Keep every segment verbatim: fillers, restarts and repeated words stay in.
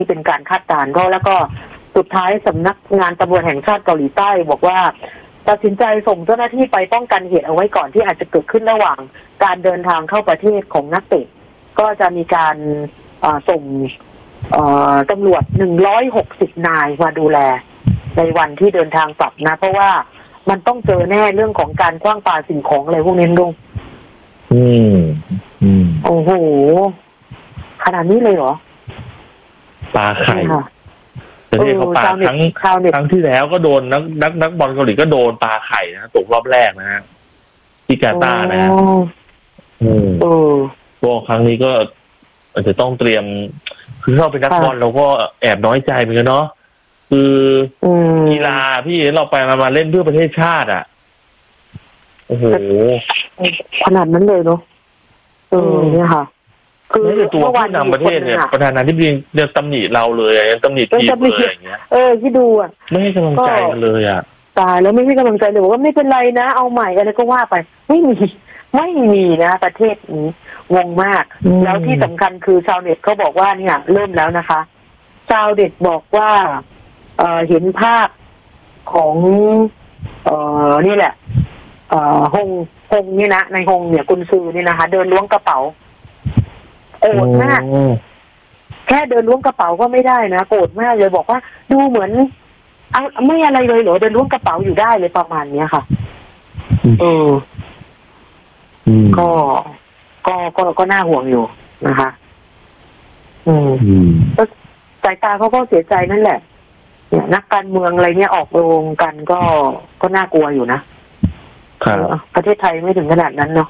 ที่เป็นการคาดการณ์ก็แล้วก็สุดท้ายสำนักงานตำรวจแห่งชาติเกาหลีใต้บอกว่าตัดสินใจส่งเจ้าหน้าที่ไปป้องกันเหตุเอาไว้ก่อนที่อาจจะเกิดขึ้นระหว่างการเดินทางเข้าประเทศของนักเตะก็จะมีการส่งตำรวจหนึ่งร้อยหกสิบนายมาดูแลในวันที่เดินทางกลับนะเพราะว่ามันต้องเจอแน่เรื่องของการคว้างปาสิ่งของอะไรพวกนี้ลุงอืมอืมโอ้โหขนาดนี้เลยเหรอปาไข่แต่นี่เขาปาครั้งครั้งที่แล้วก็โดนนักนักนักบอลเกาหลีก็โดนปาไข่นะตกรอบแรกนะฮะที่กาตาร์นะฮะอืมก็ครั้งนี้ก็อาจจะต้องเตรียมคือเข้าเป็นนักบอลเราก็แอบน้อยใจเหมือนกันเนาะคือกีฬาพี่เราไปมามาเล่นเพื่อประเทศชาติอ่ะโอ้โหขนาดนั้นเลยเนาะเออเนี่ยค่ะคือตัวผู้นำประเทศเนี่ยประธานาธิบดีเนี่ยตำหนิเราเลยยังตำหนิทีมเลยอย่างเงี้ยเออที่ดูอ่ะไม่ให้กำลังใจเลยอ่ะตายแล้วไม่ให้กำลังใจเลยบอกว่าไม่เป็นไรนะเอาใหม่อะไรก็ว่าไปไม่มีไม่มีนะประเทศนี้งงมากแล้วที่สำคัญคือชาวเน็ตเขาบอกว่าเนี่ยเริ่มแล้วนะคะชาวเน็ตบอกว่าเอ่อเห็นภาพของเอ่อนี่แหละเอ่อฮงฮงนี่นะในฮงเนี่ยกุนซือนี่นะคะเดินล้วงกระเป๋าโกรธมากแค่เดินล้วงกระเป๋าก็ไม่ได้นะโกรธมากเลยบอกว่าดูเหมือนเอาไม่อะไรเลยเหรอเดินล้วงกระเป๋าอยู่ได้เลยประมาณเนี้ยค่ะเออก็ก็ก็ก็น่าห่วงอยู่นะคะอืมก็สายตาเขาก็เสียใจนั่นแหละเนี่ยนักการเมืองอะไรเนี่ยออกโรงกันก็ก็น่ากลัวอยู่นะประเทศไทยไม่ถึงขนาดนั้นเนาะ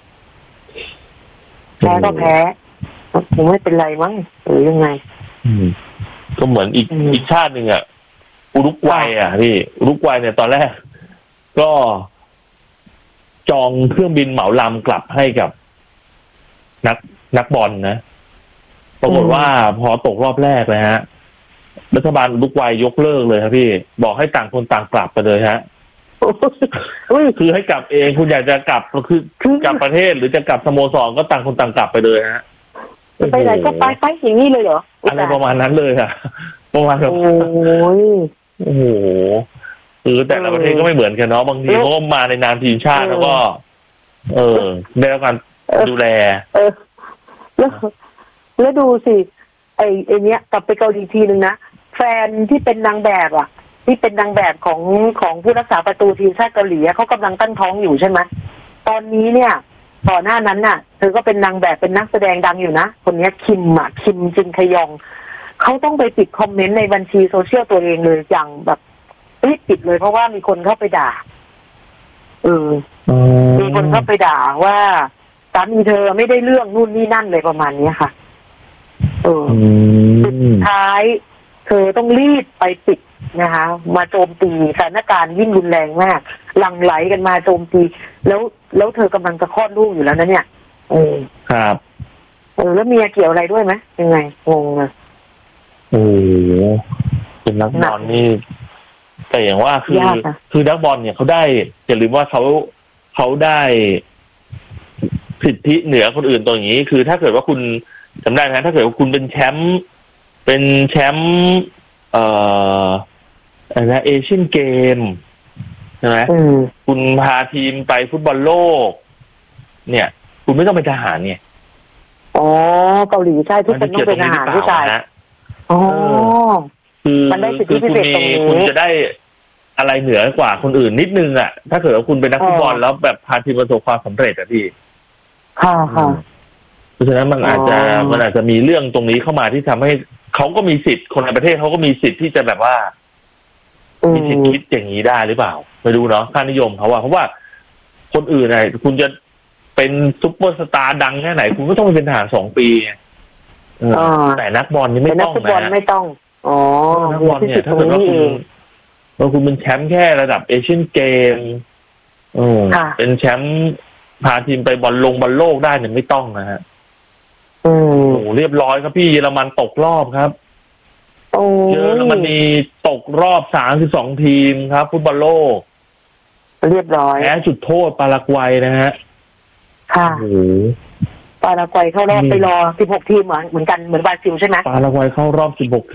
แพ้ก็แพ้คงไม่เป็นไรมั้งหรือยังไงก็เหมือนอีกอีกชาติหนึ่งอ่ะอุรุกวัยอ่ะพี่อุรุกวัยเนี่ยตอนแรกก็จองเครื่องบินเหมาลำกลับให้กับนักนักบอลนะปรากฏว่าพอตกรอบแรกเลยฮะรัฐบาลอุรุกวัยยกเลิกเลยครับพี่บอกให้ต่างคนต่างกลับไปเลยฮะคือให้กลับเองคุณอยากจะกลับคือกลับประเทศหรือจะกลับสโมสรก็ต่างคนต่างกลับไปเลยฮะไปไหนก็ไปไปอย่างนี้เลยเหรออะไรประมาณนั้นเลยค่ะประมาณแบบโอ้ยโอ้โหคือแต่ละประเทศก็ไม่เหมือนกันเนาะบางทีเขาก็มาในนามทีมชาติแล้วก็เออได้รับการดูแลเออแล้วแล้วดูสิไอ้ไอ้เนี้ยกลับไปเกาหลีทีนึงนะแฟนที่เป็นนางแบบอ่ะที่เป็นนางแบบของของผู้รักษาประตูทีมชาติเกาหลีเขากำลังตั้งท้องอยู่ใช่ไหมตอนนี้เนี่ยก่อนหน้านั้นน่ะเธอก็เป็นนางแบบเป็นนักแสดงดังอยู่นะคนนี้คิมอ่ะคิมจินคยองเขาต้องไปปิดคอมเมนต์ในบัญชีโซเชียลตัวเองเลยอย่างแบบรีบปิดเลยเพราะว่ามีคนเข้าไปด่าเออมีคนเข้าไปด่าว่าสามีเธอไม่ได้เรื่องนู่นนี่นั่นเลยประมาณนี้ค่ะเออสุดท้ายเธอต้องรีบไปปิดนะคะมาโจมตีสถานการณ์ยิ่งรุนแรงมากหลั่งไหลกันมาโจมตีแล้วแล้วเธอกำลังจะคลอดลูกอยู่แล้วนะเนี่ยเออครับเออแล้วเมียเกี่ยวอะไรด้วยไหมยังไงงงเลยโอ้เป็นนักบอลนี่แต่อย่างว่าคือคือนักบอลเนี่ยเขาได้อย่าลืมว่าเขาเขาได้สิทธิเหนือคนอื่นตัวอย่างนี้คือถ้าเกิดว่าคุณจำได้ไหมถ้าเกิดว่าคุณเป็นแชมป์เป็นแชมป์เอ่ออะไรนะเอเชียนเกมใช่ไหมคุณพาทีมไปฟุตบอลโลกเนี่ยคุณไม่ต้องเป็นทหารเนี่ยอ๋อเกาหลีใช่ทุกคนต้องเป็นทหารผู้ชายอ๋อคือคือคุณมีคุณจะได้อะไรเหนือกว่าคนอื่นนิดนึงอ่ะถ้าเกิดว่าคุณเป็นนักฟุตบอลแล้วแบบพาทีมประสบความสำเร็จอ่ะพี่ค่ะค่ะเพราะฉะนั้นมันอาจจะมันอาจจะมีเรื่องตรงนี้เข้ามาที่ทำให้เขาก็มีสิทธิ์คนในประเทศเขาก็มีสิทธิ์ที่จะแบบว่ามีสิทธิ์คิดอย่างนี้ได้หรือเปล่าไม่รู้เนาะค่านิยมเขาว่าเพราะว่าคนอื่นไงคุณจะเป็นซุปเปอร์สตาร์ดังแค่ไหนคุณก็ต้องเป็นทหารสองปีแต่นักบอลนี่ไม่ต้องนะนักบอลไม่ต้องอ๋อนักบอลเนี่ยถ้าเกิดว่าคุณว่าคุณเป็นแชมป์แค่ระดับเอเชียนเกมเป็นแชมป์พาทีมไปบอลลงบอลโลกได้เนี่ยไม่ต้องนะฮะโอ้เรียบร้อยครับพี่เยอรมันตกรอบครับเยอรมนีตกรอบสามสิบสองทีมครับฟุตบอลโลกเรียบร้อยแพ้จุดโทษปารากวัยนะฮะค่ะโอ้โหปารากวัยเข้ารอบไปรอสิบหกทีมเหมือนเหมือนกันเหมือนบราซิลใช่ไหมปารากวัยเข้ารอบสิบหก